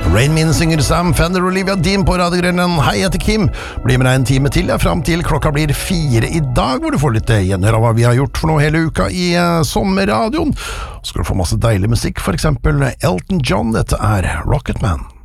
Rain Man synger Sam Fender og Olivia Dean på Radio Grønland. Hei, jeg heter Kim. Bli med deg en time til, frem til klokka blir 4 i dag, hvor du får litt gjenhør av hva vi har gjort for noe hele uka i sommerradioen. Så skal du få masse deilig musikk, for eksempel Elton John. Dette er Rocketman.